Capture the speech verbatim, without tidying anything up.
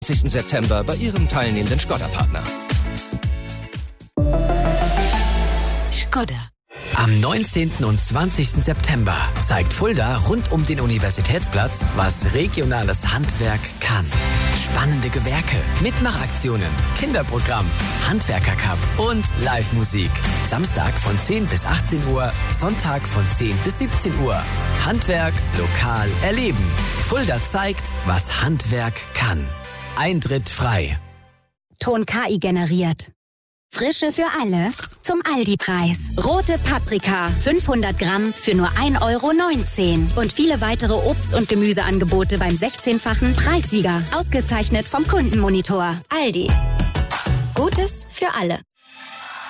zwanzigsten September bei Ihrem teilnehmenden Škoda-Partner. Škoda. Am neunzehnten und zwanzigsten September zeigt Fulda rund um den Universitätsplatz, was regionales Handwerk kann. Spannende Gewerke, Mitmachaktionen, Kinderprogramm, Handwerkercup und Live-Musik. Samstag von zehn bis achtzehn Uhr, Sonntag von zehn bis siebzehn Uhr. Handwerk lokal erleben. Fulda zeigt, was Handwerk kann. Eintritt frei. Ton K I generiert. Frische für alle zum Aldi-Preis. Rote Paprika, fünfhundert Gramm für nur ein Euro neunzehn. Und viele weitere Obst- und Gemüseangebote beim sechzehnfachen Preissieger. Ausgezeichnet vom Kundenmonitor. Aldi. Gutes für alle.